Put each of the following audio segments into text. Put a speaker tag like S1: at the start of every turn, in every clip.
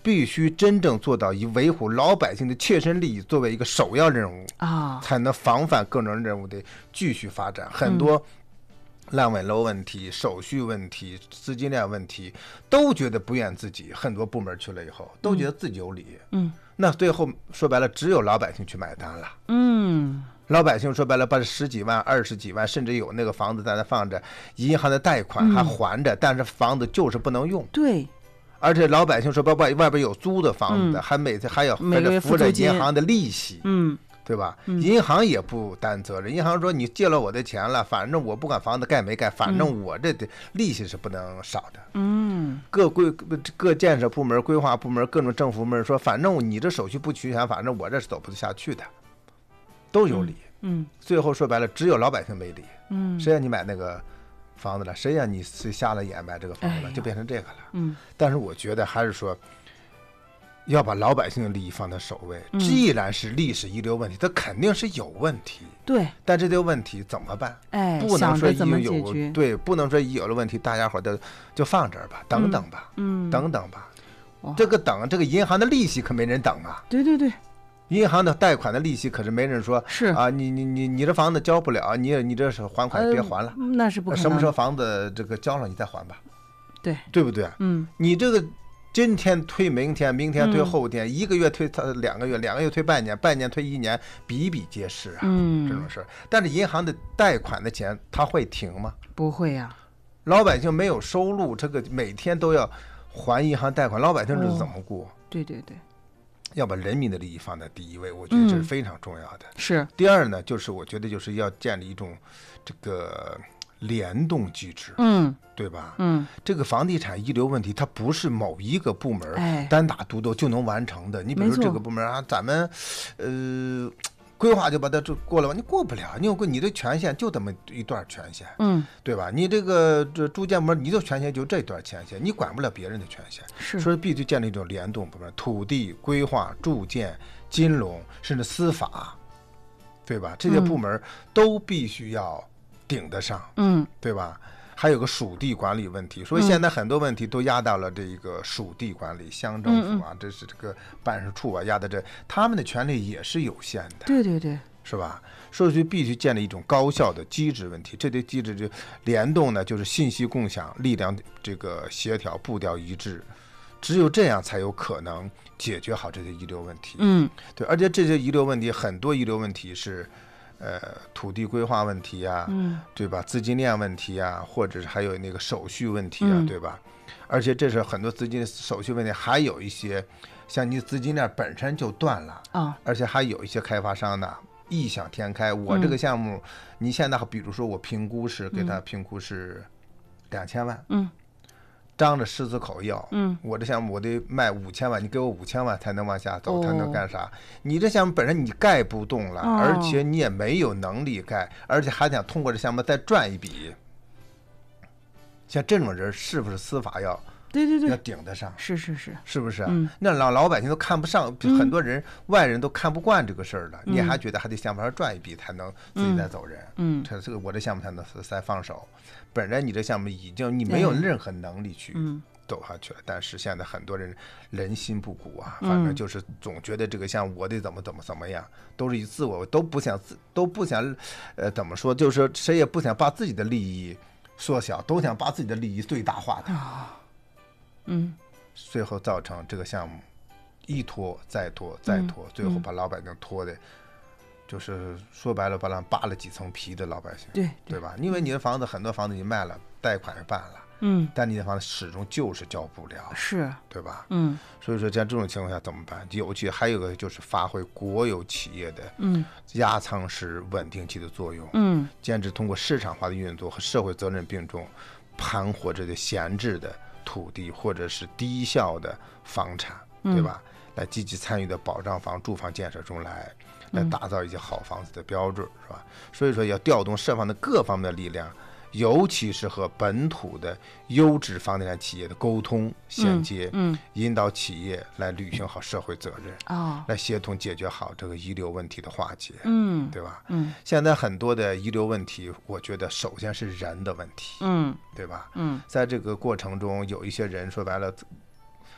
S1: 必须真正做到以维护老百姓的切身利益作为一个首要任务才能防范各种任务的继续发展。很多烂尾楼问题、手续问题、资金链问题，都觉得不怨自己。很多部门去了以后，都觉得自己有理。那最后说白了，只有老百姓去买单了。老百姓说白了，把10几万、20几万，甚至有那个房子在那放着，银行的贷款还还着，但是房子就是不能用。
S2: 对。
S1: 而且老百姓说外边有租的房子的，还每次还要付着银行的利息，对吧？银行也不担责任，银行说你借了我的钱了，反正我不管房子盖没盖，反正我这利息是不能少的。各建设部门、规划部门、各种政府部门说，反正你这手续不齐全，反正我这是走不下去的，都有理。最后说白了，只有老百姓没理。谁让你买那个房子了，谁让你瞎了眼买这个房子了，就变成这个了。但是我觉得还是说要把老百姓的利益放在首位。既然是历史遗留问题，它肯定是有问题。
S2: 对，
S1: 但这个问题怎么办？不能说不能说有了问题大家伙就放这儿吧，等等吧，等等吧。这个银行的利息可没人等啊。
S2: 对对对。
S1: 银行的贷款的利息可是没人说是啊，你这房子交不了，你这是还款别还了，
S2: 那是不可能。
S1: 什么时候房子这个交了你再还吧，对不对？你这个今天推明天，明天推后天，1个月推2个月，2个月推半年，半年推1年，比比皆是啊，这种事儿。但是银行的贷款的钱它会停吗？
S2: 不会呀。
S1: 老百姓没有收入，这个每天都要还银行贷款，老百姓日子怎么过？
S2: 对对对。
S1: 要把人民的利益放在第一位，我觉得这是非常重要的。
S2: 是。
S1: 第二呢，就是我觉得就是要建立一种这个联动机制，对吧？这个房地产遗留问题，它不是某一个部门单打独斗就能完成的。你比如说这个部门啊，咱们规划就把它过了，你过不了，你的权限就这么一段权限，对吧？你这个住建部门，你的权限就这段权限，你管不了别人的权限，所以必须建立一种联动部门，土地、规划、住建、金融，甚至司法，对吧？这些部门都必须要顶得上，对吧？还有个属地管理问题，所以现在很多问题都压到了这个属地管理，乡政府啊，这是这个办事处啊，压到这，他们的权力也是有限的。
S2: 对对对，
S1: 是吧？所以就必须建立一种高效的机制问题。这对机制就联动呢，就是信息共享、力量这个协调、步调一致，只有这样才有可能解决好这些遗留问题。对，而且这些遗留问题，很多遗留问题是。土地规划问题啊，对吧？资金链问题啊，或者是还有那个手续问题啊，对吧？而且这是很多资金手续问题，还有一些像你资金链本身就断了而且还有一些开发商呢异想天开，我这个项目，你现在比如说我评估是给他评估是2000万，张着狮子口要，我这项目我得卖5000万，你给我5000万才能往下走，才能干啥？你这项目本身你盖不动了，而且你也没有能力盖，而且还想通过这项目再赚一笔。像这种人是不是司法要要顶得上？是不是？那老百姓都看不上，很多人外人都看不惯这个事儿了，你还觉得还得想办法赚一笔才能自己再走人？这个我这项目才能再放手。本来你这项目已经你没有任何能力去走下去了，但是现在很多人人心不古啊，反正就是总觉得这个项目我得怎么样，都是以自我，都不想怎么说，就是谁也不想把自己的利益缩小，都想把自己的利益最大化的。最后造成这个项目一拖再拖再拖，最后把老百姓拖的。就是说白了，把他扒了几层皮的老百姓，对吧？因为你的房子很多房子你卖了，贷款也办了，但你的房子始终就是交不了，对吧？所以说在这种情况下怎么办？尤其还有个就是发挥国有企业的压舱石稳定器的作用，坚持通过市场化的运作和社会责任并重，盘活这些闲置的土地或者是低效的房产，对吧？来积极参与到保障房、住房建设中来打造一些好房子的标准，是吧？所以说要调动社方的各方面的力量，尤其是和本土的优质房地产企业的沟通衔接，引导企业来履行好社会责任，来协同解决好这个遗留问题的化解，对吧？现在很多的遗留问题，我觉得首先是人的问题，对吧？在这个过程中，有一些人说白了，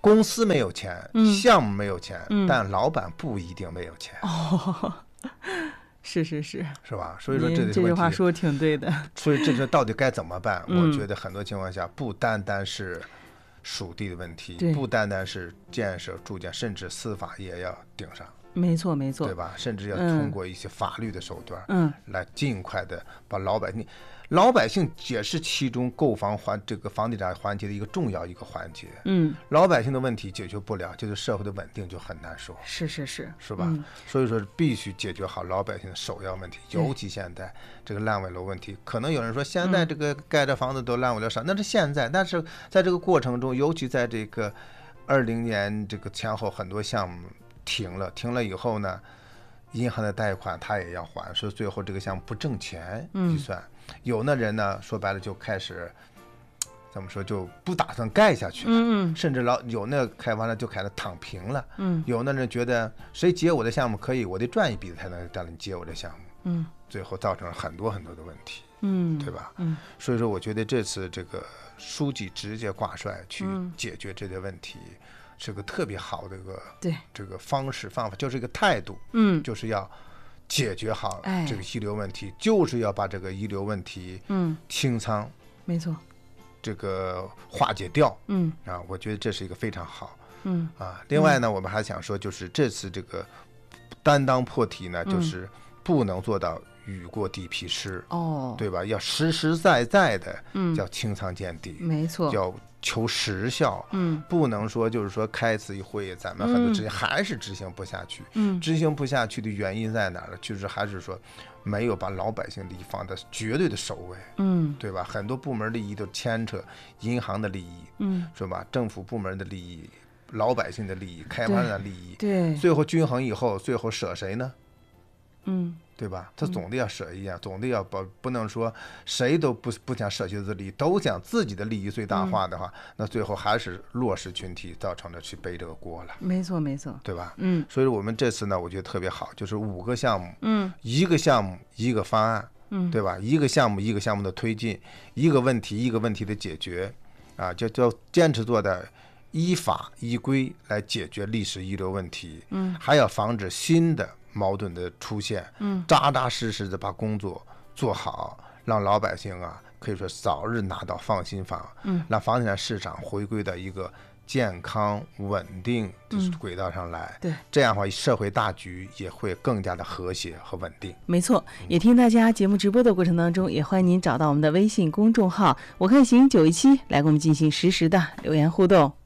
S1: 公司没有钱，项目没有钱，但老板不一定没有钱。
S2: 是，
S1: 是吧？所以说这
S2: 句话说的挺对的。
S1: 所以这到底该怎么办？我觉得很多情况下不单单是属地的问题，不单单是建设住建，甚至司法也要顶上。
S2: 没错，对
S1: 吧？甚至要通过一些法律的手段，来尽快的把老百姓也是其中购房这个房地产环节的一个重要一个环节。老百姓的问题解决不了，就是社会的稳定就很难说。是吧？所以说必须解决好老百姓的首要问题，尤其现在这个烂尾楼问题。可能有人说现在这个盖的房子都烂尾楼少，那是现在，但是在这个过程中，尤其在这个20年这个前后，很多项目停了以后呢，银行的贷款他也要还，所以最后这个项目不挣钱计算。有的人呢，说白了就开始怎么说，就不打算盖下去了，甚至有那开完了就开始躺平了。有的人觉得谁接我的项目可以，我得赚一笔才能让你接我的项目。最后造成了很多很多的问题。对吧？所以说我觉得这次这个书记直接挂帅去解决这些问题，是个特别好的一个这个方法，就是一个态度。就是要解决好这个遗留问题，就是要把这个遗留问题清仓，
S2: 没错，
S1: 这个化解掉。我觉得这是一个非常好。另外呢，我们还想说，就是这次这个担当破题呢，就是不能做到雨过地皮湿，对吧？要实实在在的叫清仓见底，
S2: 没错，
S1: 要求实效。不能说就是说开次一会，咱们很多执行还是执行不下去。执行不下去的原因在哪儿呢？就是还是说没有把老百姓利益放在绝对的首位。对吧？很多部门利益都牵扯银行的利益，是吧？政府部门的利益，老百姓的利益，开发商的利益，
S2: 对，
S1: 最后均衡以后，最后舍谁呢？对吧？他总得要舍一样，总得要不能说谁都不想舍弃自己的利益，都想自己的利益最大化的话，那最后还是弱势群体造成了去背这个锅了。
S2: 没错，
S1: 对吧？所以我们这次呢，我觉得特别好，就是5个项目，一个项目一个方案，对吧？一个项目一个项目的推进，一个问题一个问题的解决，就坚持做的依法依规来解决历史遗留问题，还要防止新的矛盾的出现，扎扎实实的把工作做好，让老百姓可以说早日拿到放心房，让房地产市场回归到一个健康稳定的轨道上来。
S2: 对，
S1: 这样的话社会大局也会更加的和谐和稳定。
S2: 没错，也听大家节目直播的过程当中，也欢迎您找到我们的微信公众号“我看行917”来跟我们进行实时的留言互动。